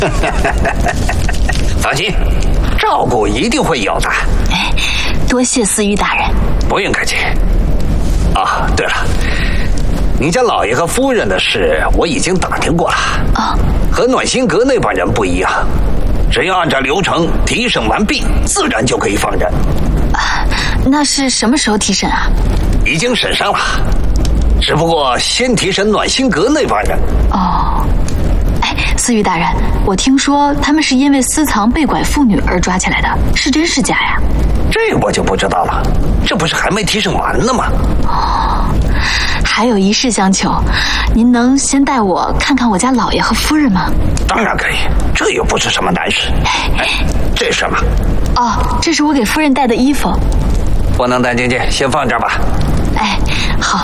放心，照顾一定会有的。 哎，多谢司狱大人。 不用客气。啊，对了，你家老爷和夫人的事我已经打听过了。 哦， 和暖心阁那帮人不一样，只要按照流程提审完毕，自然就可以放人。 那是什么时候提审啊？ 已经审上了，只不过先提审暖心阁那帮人。 哦，哎，司狱大人，我听说他们是因为私藏被拐妇女而抓起来的，是真是假呀？ 这我就不知道了，这不是还没提审完呢吗？ 哦，还有一事相求，您能先带我看看我家老爷和夫人吗？ 当然可以，这又不是什么难事。哎，这是什么？ 哦，这是我给夫人带的衣服。 不能带进去，先放这儿吧。 哎，好。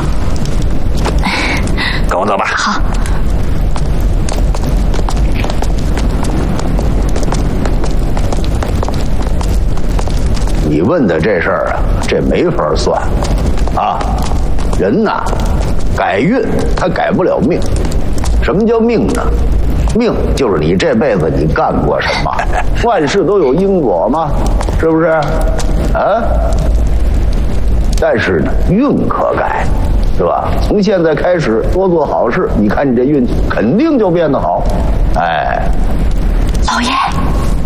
跟我走吧。 好。 你问的这事儿啊，这没法算啊。人呐，改运他改不了命。什么叫命呢？命就是你这辈子你干过什么，万事都有因果嘛，是不是？啊？但是呢，运可改，是吧？从现在开始多做好事，你看你这运气肯定就变得好。哎。